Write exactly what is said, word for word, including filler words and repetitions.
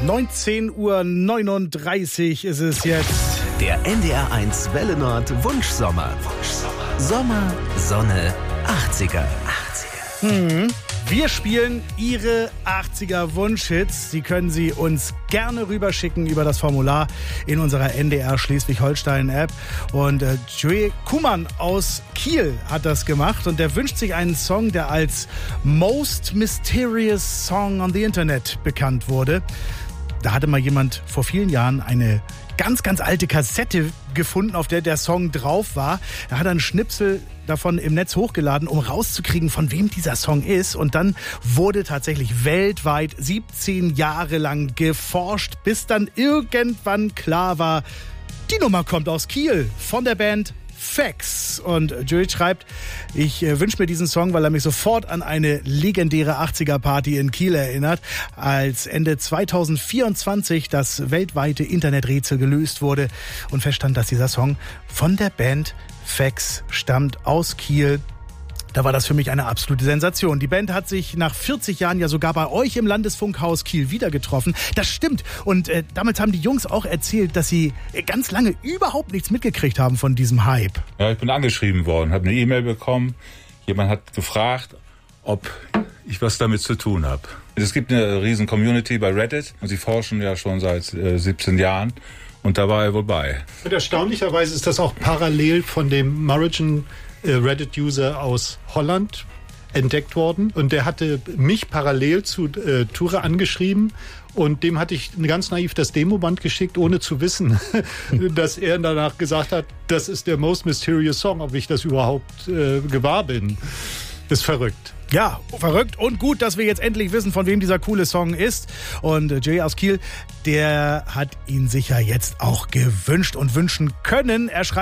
neunzehn Uhr neununddreißig ist es jetzt. Der N D R eins Welle Nord Wunschsommer. Wunschsommer. Sommer, Sonne, achtziger. achtziger. Mhm. Wir spielen Ihre achtziger Wunschhits. Sie können sie uns gerne rüberschicken über das Formular in unserer N D R Schleswig-Holstein-App. Und äh, Joey Kuhmann aus Kiel hat das gemacht und der wünscht sich einen Song, der als Most Mysterious Song on the Internet bekannt wurde. Da hatte mal jemand vor vielen Jahren eine ganz, ganz alte Kassette gefunden, auf der der Song drauf war. Da hat er einen Schnipsel davon im Netz hochgeladen, um rauszukriegen, von wem dieser Song ist. Und dann wurde tatsächlich weltweit siebzehn Jahre lang geforscht, bis dann irgendwann klar war, die Nummer kommt aus Kiel von der Band Fax. Und Joey schreibt, ich äh, wünsche mir diesen Song, weil er mich sofort an eine legendäre achtziger-Party in Kiel erinnert, als Ende zweitausendvierundzwanzig das weltweite Interneträtsel gelöst wurde und feststand, dass dieser Song von der Band Fax stammt aus Kiel. Da war das für mich eine absolute Sensation. Die Band hat sich nach vierzig Jahren ja sogar bei euch im Landesfunkhaus Kiel wieder getroffen. Das stimmt. Und äh, damals haben die Jungs auch erzählt, dass sie ganz lange überhaupt nichts mitgekriegt haben von diesem Hype. Ja, ich bin angeschrieben worden, habe eine E-Mail bekommen. Jemand hat gefragt, ob ich was damit zu tun habe. Es gibt eine riesen Community bei Reddit und sie forschen ja schon seit äh, siebzehn Jahren. Und da war er wohl bei. Und erstaunlicherweise ist das auch parallel von dem Maragen Reddit-User aus Holland entdeckt worden. Und der hatte mich parallel zu äh, Ture angeschrieben. Und dem hatte ich ganz naiv das Demoband geschickt, ohne zu wissen, dass er danach gesagt hat, das ist der Most Mysterious Song, ob ich das überhaupt äh, gewahr bin. Das ist verrückt. Ja, verrückt und gut, dass wir jetzt endlich wissen, von wem dieser coole Song ist. Und äh, Jay aus Kiel, der hat ihn sicher jetzt auch gewünscht und wünschen können. Er schreibt